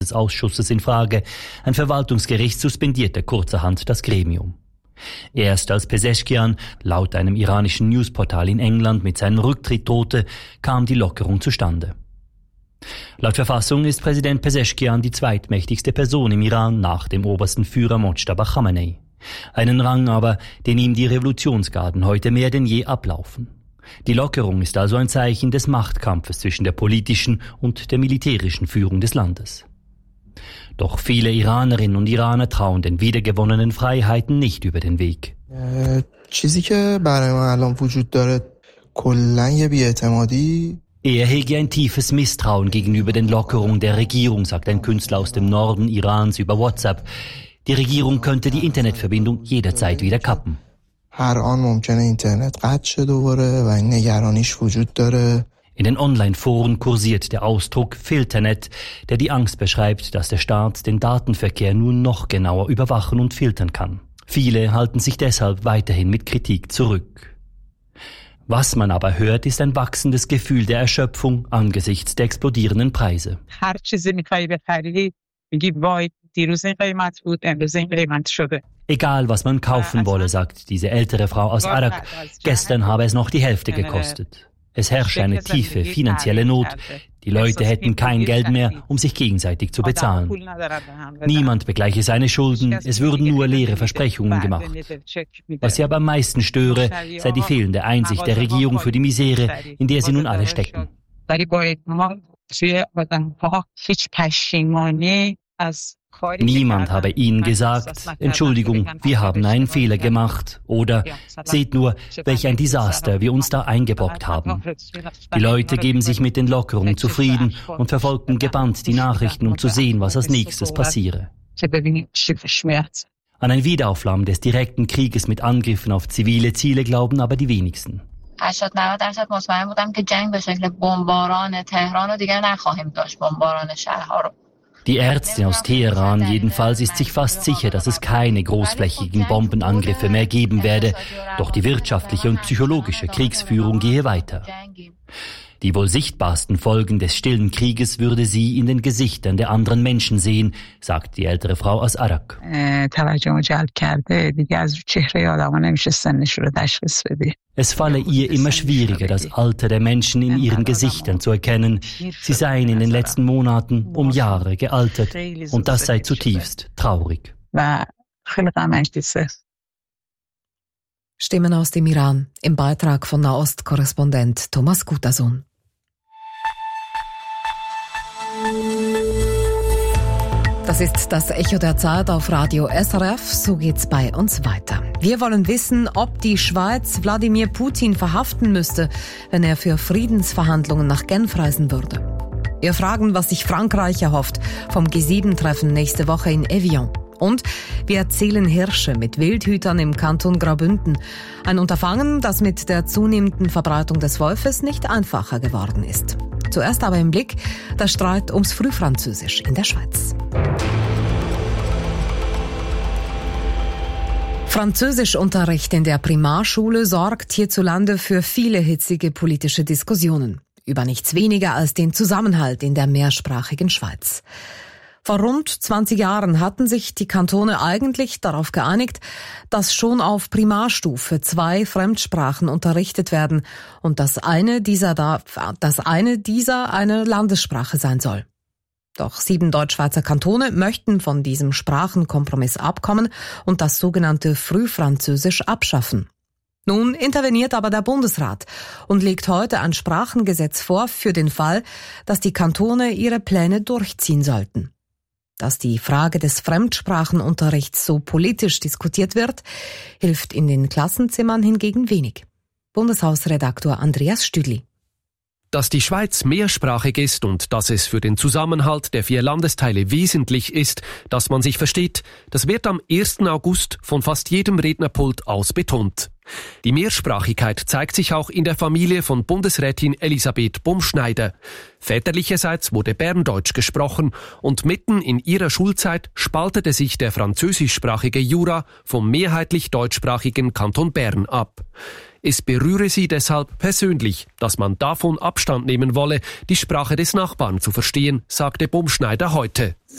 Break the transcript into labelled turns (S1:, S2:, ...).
S1: des Ausschusses in Frage. Ein Verwaltungsgericht suspendierte kurzerhand das Gremium. Erst als Pezeshkian laut einem iranischen Newsportal in England mit seinem Rücktritt drohte, kam die Lockerung zustande. Laut Verfassung ist Präsident Pezeshkian die zweitmächtigste Person im Iran nach dem obersten Führer Mojtaba Khamenei. Einen Rang aber, den ihm die Revolutionsgarden heute mehr denn je ablaufen. Die Lockerung ist also ein Zeichen des Machtkampfes zwischen der politischen und der militärischen Führung des Landes. Doch viele Iranerinnen und Iraner trauen den wiedergewonnenen Freiheiten nicht über den Weg. Er hege ein tiefes Misstrauen gegenüber den Lockerungen der Regierung, sagt ein Künstler aus dem Norden Irans über WhatsApp. Die Regierung könnte die Internetverbindung jederzeit wieder kappen. In den Online-Foren kursiert der Ausdruck Filternet, der die Angst beschreibt, dass der Staat den Datenverkehr nun noch genauer überwachen und filtern kann. Viele halten sich deshalb weiterhin mit Kritik zurück. Was man aber hört, ist ein wachsendes Gefühl der Erschöpfung angesichts der explodierenden Preise. Egal, was man kaufen wolle, sagt diese ältere Frau aus Arak, gestern habe es noch die Hälfte gekostet. Es herrsche eine tiefe finanzielle Not. Die Leute hätten kein Geld mehr, um sich gegenseitig zu bezahlen. Niemand begleiche seine Schulden, es würden nur leere Versprechungen gemacht. Was sie aber am meisten störe, sei die fehlende Einsicht der Regierung für die Misere, in der sie nun alle stecken. Niemand habe ihnen gesagt, Entschuldigung, wir haben einen Fehler gemacht oder seht nur, welch ein Desaster wir uns da eingebrockt haben. Die Leute geben sich mit den Lockerungen zufrieden und verfolgen gebannt die Nachrichten, um zu sehen, was als nächstes passiere. An ein Wiederaufflammen des direkten Krieges mit Angriffen auf zivile Ziele glauben aber die wenigsten.
S2: 80-90% مطمئن بودم که جنگ به شکل بمباران تهران رو دیگر نخواهیم داشت بمباران شهرها رو.
S1: Die Ärztin aus Teheran jedenfalls ist sich fast sicher, dass es keine großflächigen Bombenangriffe mehr geben werde, doch die wirtschaftliche und psychologische Kriegsführung gehe weiter. Die wohl sichtbarsten Folgen des stillen Krieges würde sie in den Gesichtern der anderen Menschen sehen, sagt die ältere Frau aus Arak. Es falle ihr immer schwieriger, das Alter der Menschen in ihren Gesichtern zu erkennen. Sie seien in den letzten Monaten um Jahre gealtert und das sei zutiefst traurig.
S3: Stimmen aus dem Iran im Beitrag von Nahost-Korrespondent Thomas Gutason. Das ist das Echo der Zeit auf Radio SRF. So geht's bei uns weiter. Wir wollen wissen, ob die Schweiz Wladimir Putin verhaften müsste, wenn er für Friedensverhandlungen nach Genf reisen würde. Wir fragen, was sich Frankreich erhofft vom G7-Treffen nächste Woche in Evian. Und wir erzählen Hirsche mit Wildhütern im Kanton Graubünden. Ein Unterfangen, das mit der zunehmenden Verbreitung des Wolfes nicht einfacher geworden ist. Zuerst aber im Blick der Streit ums Frühfranzösisch in der Schweiz. Französischunterricht in der Primarschule sorgt hierzulande für viele hitzige politische Diskussionen. Über nichts weniger als den Zusammenhalt in der mehrsprachigen Schweiz. Vor rund 20 Jahren hatten sich die Kantone eigentlich darauf geeinigt, dass schon auf Primarstufe 2 Fremdsprachen unterrichtet werden und dass eine dieser eine Landessprache sein soll. Doch 7 Deutschschweizer Kantone möchten von diesem Sprachenkompromiss abkommen und das sogenannte Frühfranzösisch abschaffen. Nun interveniert aber der Bundesrat und legt heute ein Sprachengesetz vor für den Fall, dass die Kantone ihre Pläne durchziehen sollten. Dass die Frage des Fremdsprachenunterrichts so politisch diskutiert wird, hilft in den Klassenzimmern hingegen wenig. Bundeshausredaktor Andreas Stüdli.
S4: Dass die Schweiz mehrsprachig ist und dass es für den Zusammenhalt der 4 Landesteile wesentlich ist, dass man sich versteht, das wird am 1. August von fast jedem Rednerpult aus betont. Die Mehrsprachigkeit zeigt sich auch in der Familie von Bundesrätin Elisabeth Bumschneider. Väterlicherseits wurde Berndeutsch gesprochen und mitten in ihrer Schulzeit spaltete sich der französischsprachige Jura vom mehrheitlich deutschsprachigen Kanton Bern ab. Es berühre sie deshalb persönlich, dass man davon Abstand nehmen wolle, die Sprache des Nachbarn zu verstehen, sagte Bumschneider heute.